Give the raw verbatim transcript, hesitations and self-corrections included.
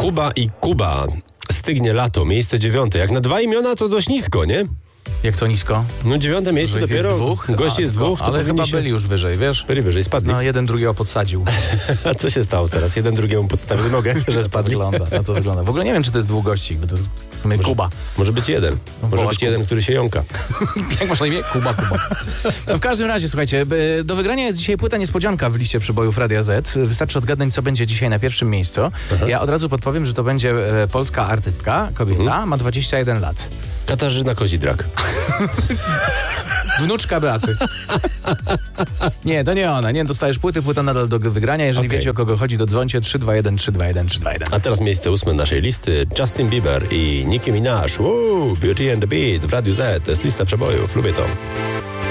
Kuba i Kuba. Stygnie lato, miejsce dziewiąte. Jak na dwa imiona to dość nisko, nie? Jak to nisko? No dziewiąte miejsce Że ich dopiero. jest dwóch? Gości A, jest tylko- dwóch, to ale powinni chyba się... byli już wyżej, wiesz? Byli wyżej, spadli. No, jeden drugiego podsadził. A co się stało teraz? Jeden drugiemu podstawił nogę, że To spadli? wygląda, no to wygląda. W ogóle nie wiem, czy to jest dwóch gości, bo to w sumie Kuba. Może być jeden. Może wołasz być Kubę. jeden, który się jąka. Jak masz na imię? Kuba, Kuba. No w każdym razie, słuchajcie, by- do wygrania jest dzisiaj płyta niespodzianka w liście przybojów Radia Z. Wystarczy odgadnąć, co będzie dzisiaj na pierwszym miejscu. Ja od razu podpowiem, że to będzie e, polska artystka, kobieta, Mhm. ma dwadzieścia jeden lat. Katarzyna Kozidrak. Wnuczka Beaty. Nie, to nie ona. Nie, dostajesz płyty, płyta nadal do wygrania. Jeżeli Okej. wiecie, o kogo chodzi, to dzwońcie trzy dwa jeden trzy dwa jeden trzy dwa jeden. A teraz miejsce ósme naszej listy. Justin Bieber i Nicki Minaj. Woo, Beauty and the Beat w Radiu Z. To jest lista przebojów. Lubię to.